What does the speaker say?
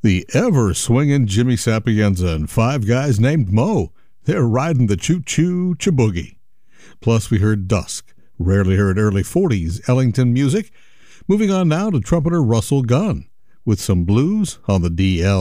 The ever-swinging Jimmy Sapienza and five guys named Mo. They're riding the choo-choo Chiboogie. Plus, we heard Dusk, rarely heard early 40s Ellington music. Moving on now to trumpeter Russell Gunn with some blues on the DL.